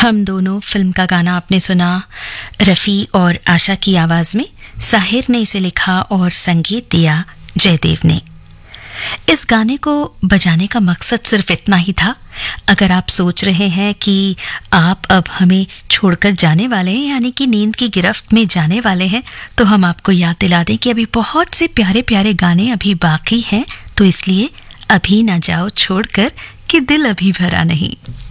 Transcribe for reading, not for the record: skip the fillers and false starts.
हम दोनों फिल्म का गाना आपने सुना रफ़ी और आशा की आवाज़ में। साहिर ने इसे लिखा और संगीत दिया जयदेव ने। इस गाने को बजाने का मकसद सिर्फ इतना ही था। अगर आप सोच रहे हैं कि आप अब हमें छोड़कर जाने वाले हैं, यानी कि नींद की गिरफ्त में जाने वाले हैं, तो हम आपको याद दिला दें कि अभी बहुत से प्यारे प्यारे गाने अभी बाकी हैं, तो इसलिए अभी ना जाओ छोड़कर कि दिल अभी भरा नहीं।